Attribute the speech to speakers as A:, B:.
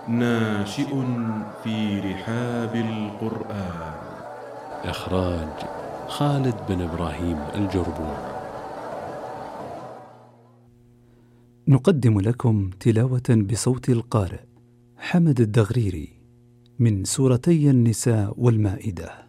A: ناشئ في رحاب القرآن.
B: إخراج خالد بن إبراهيم الجربور.
C: نقدم لكم تلاوة بصوت القارئ حمد الدغريري من سورتي النساء والمائدة.